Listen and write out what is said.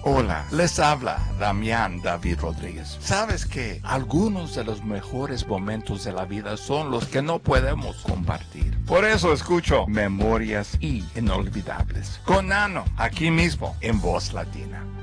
Hola, les habla Damián David Rodríguez. ¿Sabes que algunos de los mejores momentos de la vida son los que no podemos compartir? Por eso escucho Memorias Inolvidables con Nano, aquí mismo en Voz Latina.